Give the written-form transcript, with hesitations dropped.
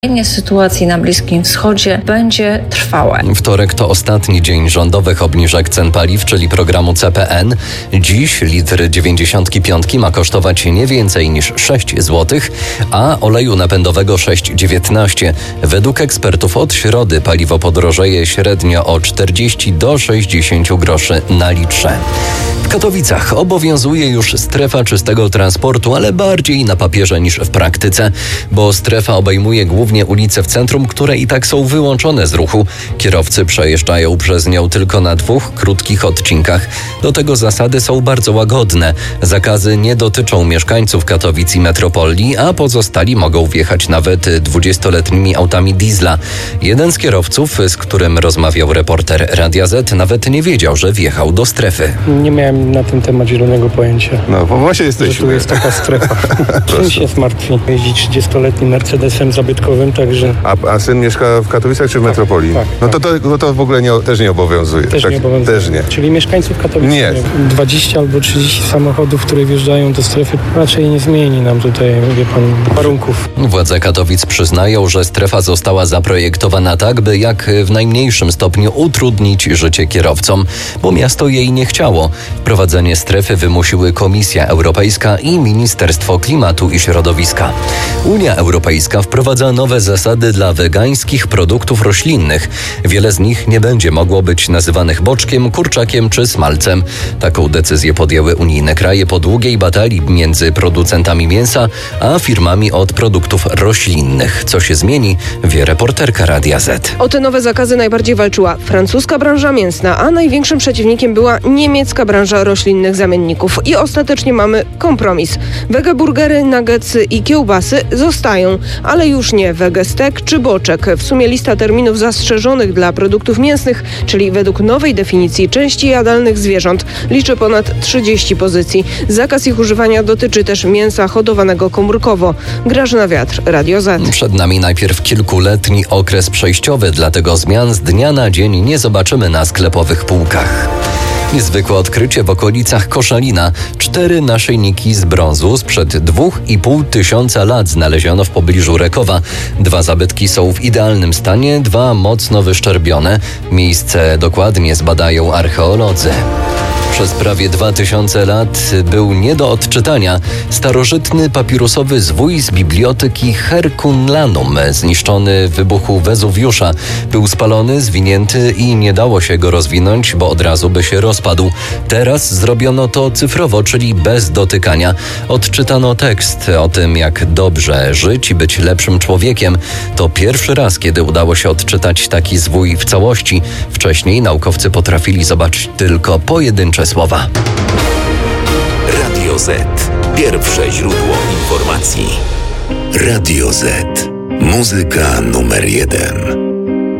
Sytuacji na Bliskim Wschodzie będzie trwałe. Wtorek to ostatni dzień rządowych obniżek cen paliw, czyli programu CPN. Dziś litr 95 ma kosztować nie więcej niż 6 zł, a oleju napędowego 6,19. Według ekspertów od środy paliwo podrożeje średnio o 40 do 60 groszy na litrze. W Katowicach obowiązuje już strefa czystego transportu, ale bardziej na papierze niż w praktyce, bo strefa obejmuje głównie ulice w centrum, które i tak są wyłączone z ruchu. Kierowcy przejeżdżają przez nią tylko na 2 krótkich odcinkach. Do tego zasady są bardzo łagodne. Zakazy nie dotyczą mieszkańców Katowic i metropolii, a pozostali mogą wjechać nawet 20-letnimi autami diesla. Jeden z kierowców, z którym rozmawiał reporter Radia Z, nawet nie wiedział, że wjechał do strefy. Nie miałem na ten temat zielonego pojęcia. No, bo właśnie jesteśmy. Że tu jest taka strefa. Czym się zmartwi? Jeździ 30-letnim Mercedesem zabytkowym, także... A syn mieszka w Katowicach czy w metropolii? Tak. No to w ogóle też nie obowiązuje. Też nie obowiązuje. Też nie. Czyli mieszkańców Katowic Nie. 20 albo 30 samochodów, które wjeżdżają do strefy, raczej nie zmieni nam tutaj, wie pan, warunków. Władze Katowic przyznają, że strefa została zaprojektowana tak, by jak w najmniejszym stopniu utrudnić życie kierowcom, bo miasto jej nie chciało. Wprowadzenie strefy wymusiły Komisja Europejska i Ministerstwo Klimatu i Środowiska. Unia Europejska wprowadza nowe zasady dla wegańskich produktów roślinnych. Wiele z nich nie będzie mogło być nazywanych boczkiem, kurczakiem czy smalcem. Taką decyzję podjęły unijne kraje po długiej batalii między producentami mięsa a firmami od produktów roślinnych. Co się zmieni, wie reporterka Radia Z. O te nowe zakazy najbardziej walczyła francuska branża mięsna, a największym przeciwnikiem była niemiecka branża roślinnych zamienników. I ostatecznie mamy kompromis. Wegeburgery, nuggetsy i kiełbasy zostają, ale już nie wegestek czy boczek. W sumie lista terminów zastrzeżonych dla produktów mięsnych, czyli według nowej definicji części jadalnych zwierząt, liczy ponad 30 pozycji. Zakaz ich używania dotyczy też mięsa hodowanego komórkowo. Grażyna Wiatr, Radio Z. Przed nami najpierw kilkuletni okres przejściowy, dlatego zmian z dnia na dzień nie zobaczymy na sklepowych półkach. Niezwykłe odkrycie w okolicach Koszalina. 4 naszyjniki z brązu sprzed 2500 lat znaleziono w pobliżu Rekowa. 2 zabytki są w idealnym stanie, 2 mocno wyszczerbione. Miejsce dokładnie zbadają archeolodzy. Przez prawie 2000 lat był nie do odczytania. Starożytny papirusowy zwój z biblioteki Herculaneum, zniszczony w wybuchu Wezuwiusza. Był spalony, zwinięty i nie dało się go rozwinąć, bo od razu by się rozpadł. Teraz zrobiono to cyfrowo, czyli bez dotykania. Odczytano tekst o tym, jak dobrze żyć i być lepszym człowiekiem. To pierwszy raz, kiedy udało się odczytać taki zwój w całości. Wcześniej naukowcy potrafili zobaczyć tylko pojedyncze słowa. Radio Z. Pierwsze źródło informacji. Radio Z. Muzyka numer 1.